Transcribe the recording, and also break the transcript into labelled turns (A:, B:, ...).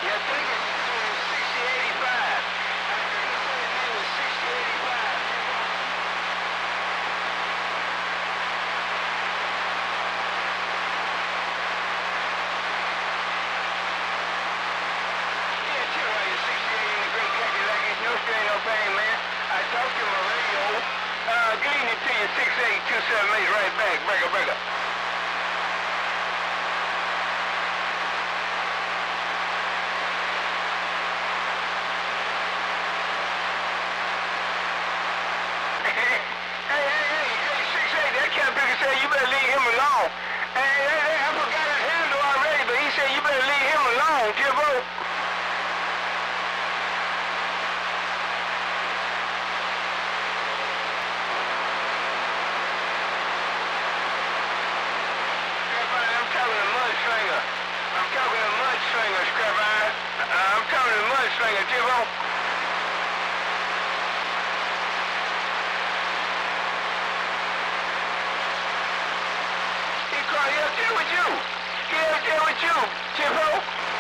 A: Yeah, I think it's 6085. I think the full name was 6085. Yeah, chill out, you're 68 in the great country like it's no strain, no pain, man. I talked to my radio. Good evening to you, 68278, right back, breaker, breaker. You better leave him alone. Hey, I forgot his handle already, but he said you better leave him alone, Jibbo. I'm talking to Mudslinger. I'm talking to Mudslinger, Scrap-Eye. I'm talking to Mudslinger, Jibbo. He up there with you. He up there with you, Jibbo.